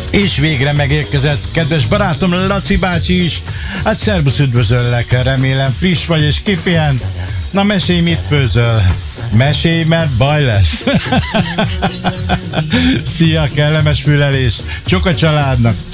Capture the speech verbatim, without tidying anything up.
És végre megérkezett kedves barátom Laci bácsi is. Hát szervusz, üdvözöllek, remélem friss vagy és kipihent. Na mesélj, mit főzöl? Mesélj, mert baj lesz. Szia, kellemes fülelés. Csak a családnak.